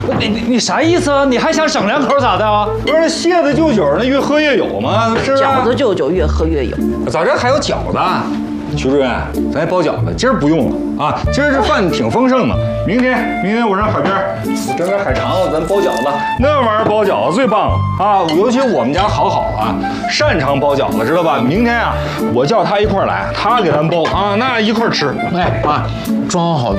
你啥意思啊？你还想省2口咋的啊？ 不是蟹子就酒，那越喝越有吗？是吧？ 饺子就酒，越喝越有。 早这还有饺子，徐主任，咱还包饺子，今儿不用了啊！今儿这饭挺丰盛的，明天我上海边，我整点海肠子，咱包饺子，那玩意儿包饺子最棒了啊！尤其我们家好啊，擅长包饺子，知道吧？明天啊，我叫他一块儿来，他给咱包啊，那一块儿吃。 哎啊，装好